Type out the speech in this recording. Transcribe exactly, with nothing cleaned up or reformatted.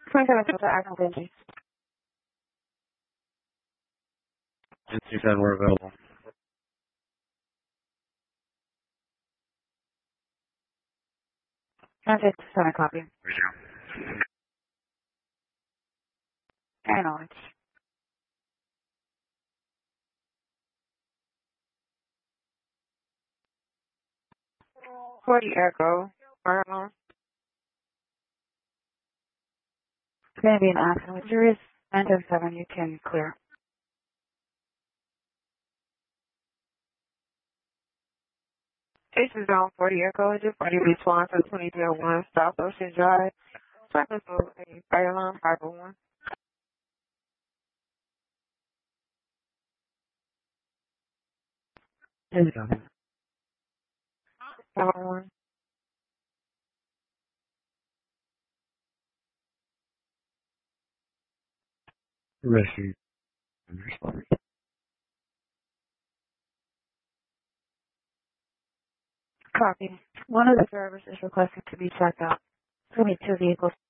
twenty-seven Delta Action Benji. N C said we're available. Contact seven copy. Roger. And orange. forty Echo. Fire alarm. It's going to be an accident with Juris. nine ten seven, you can clear. Station zone forty Echo, just forty response to twenty oh one South Ocean Drive. Cycle for a fire alarm, five oh one. There you go. five oh one. Rescue. Respond. Copy. One of the servers is requesting to be checked out. It's going to be two vehicles.